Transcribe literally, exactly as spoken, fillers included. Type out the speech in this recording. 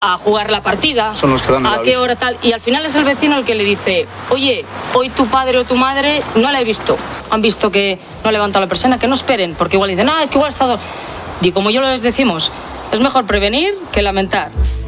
a jugar la partida, son los que dan a qué hora tal, y al final es el vecino el que le dice, oye, hoy tu padre o tu madre no la he visto, han visto que no ha levantado la persiana, que no esperen, porque igual dicen, ah, es que igual ha estado... Y como yo les decimos, es mejor prevenir que lamentar.